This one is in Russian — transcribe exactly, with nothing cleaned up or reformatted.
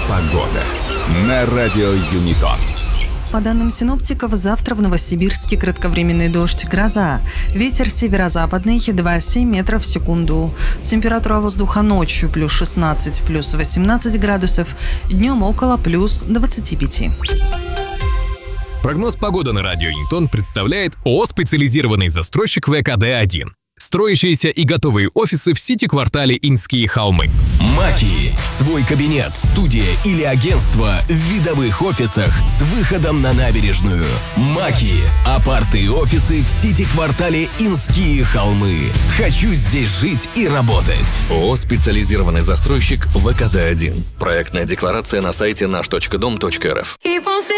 Погода на радио Юнитон. По данным синоптиков, завтра в Новосибирске кратковременный дождь, гроза. Ветер северо-западный два целых семь десятых метров в секунду. Температура воздуха ночью плюс шестнадцать, плюс восемнадцать градусов. Днем около плюс двадцати пяти. Прогноз погоды на радио Юнитон представляет ООО «Специализированный застройщик вэ ка дэ один». Строящиеся и готовые офисы в сити-квартале Инские холмы. Маки. Свой кабинет, студия или агентство в видовых офисах с выходом на набережную. Маки. Апарты и офисы в сити-квартале Инские холмы. Хочу здесь жить и работать. ООО «Специализированный застройщик вэ ка дэ один». Проектная декларация на сайте наш точка дом точка эр эф.